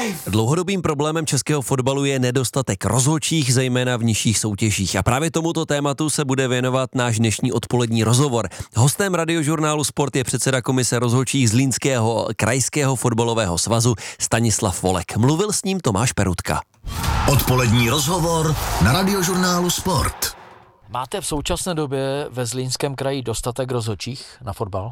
Dlouhodobým problémem českého fotbalu je nedostatek rozhodčích, zejména v nižších soutěžích. A právě tomuto tématu se bude věnovat náš dnešní odpolední rozhovor. Hostem Radiožurnálu Sport je předseda komise rozhodčích Zlínského krajského fotbalového svazu Stanislav Volek. Mluvil s ním Tomáš Perutka. Odpolední rozhovor na Radiožurnálu Sport. Máte v současné době ve Zlínském kraji dostatek rozhodčích na fotbal?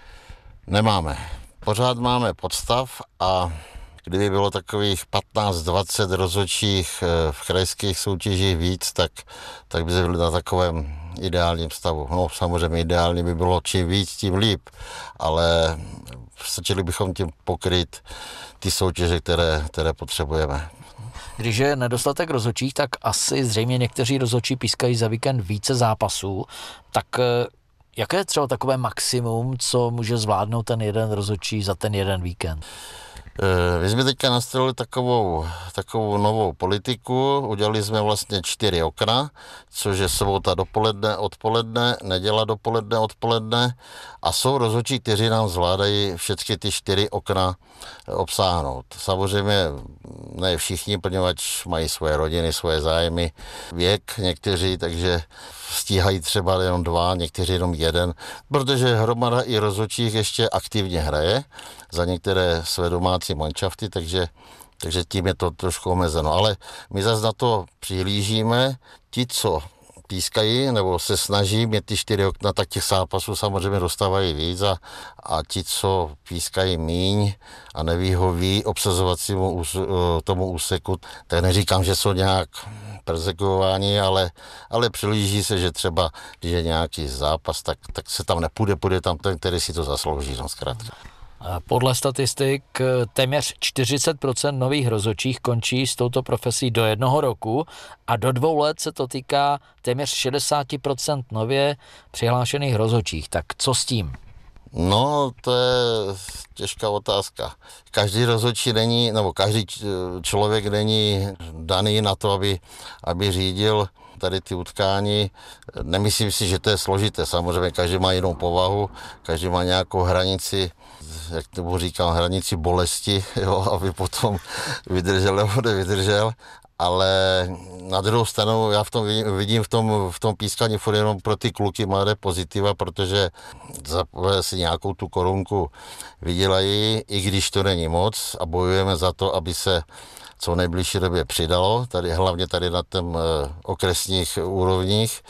Nemáme. Pořád máme podstav a kdyby bylo takových 15-20 rozhodčích v krajských soutěžích víc, tak by se byli na takovém ideálním stavu. No samozřejmě ideální by bylo čím víc, tím líp, ale stačili bychom tím pokryt ty soutěže, které potřebujeme. Když je nedostatek rozhodčích, tak asi zřejmě někteří rozhodčí pískají za víkend více zápasů, tak jaké je třeba takové maximum, co může zvládnout ten jeden rozhodčí za ten jeden víkend? My jsme teďka nastavili takovou novou politiku, udělali jsme vlastně 4 okna, což je sobota dopoledne, odpoledne, neděla dopoledne, odpoledne a jsou rozhodčí, kteří nám zvládají všechny ty 4 okna obsáhnout. Samozřejmě ne všichni, poněvadž mají svoje rodiny, svoje zájmy, věk někteří, takže stíhají třeba jenom 2, někteří jenom 1, protože hromada i rozhodčích ještě aktivně hraje za některé své domácí manšafty, takže tím je to trošku omezeno. Ale my zase na to přihlížíme, ti, co pískají nebo se snaží mít ty 4 okna, tak těch zápasů samozřejmě dostávají víc a ti, co pískají míň a nevyhoví obsazovacímu tomu úseku, tak neříkám, že jsou nějak persekuováni, ale přilíží se, že třeba, když je nějaký zápas, tak se tam nepůjde tam ten, který si to zaslouží, no zkrátka. Podle statistik téměř 40% nových rozhodčích končí s touto profesí do 1 roku a do 2 let se to týká téměř 60% nově přihlášených rozhodčích. Tak co s tím? No, to je těžká otázka. Každý rozhodčí není, nebo každý člověk není daný na to, aby řídil tady ty utkání. Nemyslím si, že to je složité. Samozřejmě každý má jinou povahu, každý má nějakou hranici, jak tomu říkám, hranici bolesti, jo, aby potom vydržel nebo nevydržel. Ale na druhou stranu já vidím v tom pískání furt jenom pro ty kluky mladé pozitiva, protože si nějakou tu korunku vydělají, i když to není moc a bojujeme za to, aby se co nejbližší době přidalo, hlavně tady na těm okresních úrovních.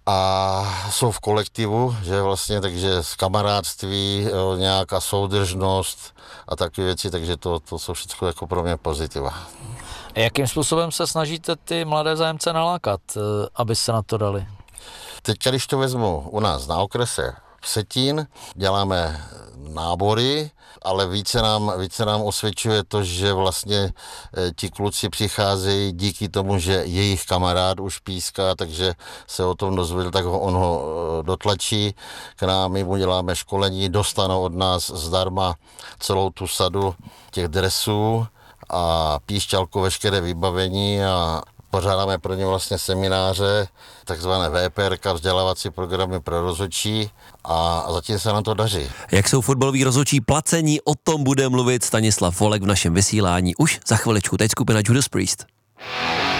A jsou v kolektivu, že vlastně, takže z kamarádství, nějaká soudržnost a takové věci, takže to jsou všechno jako pro mě pozitiva. A jakým způsobem se snažíte ty mladé zájemce nalákat, aby se na to dali? Teď, když to vezmu u nás na okrese Vsetín, děláme nábory, ale více nám osvědčuje to, že vlastně ti kluci přicházejí díky tomu, že jejich kamarád už píská, takže se o tom dozvěděl, tak on ho dotlačí k nám, my mu děláme školení, dostanou od nás zdarma celou tu sadu těch dresů a píšťalku, veškeré vybavení a pořádáme pro ně vlastně semináře, takzvané VPR, vzdělávací programy pro rozhodčí a zatím se nám to daří. Jak jsou fotbaloví rozhodčí placení, o tom bude mluvit Stanislav Volek v našem vysílání už za chviličku. Teď skupina Judas Priest.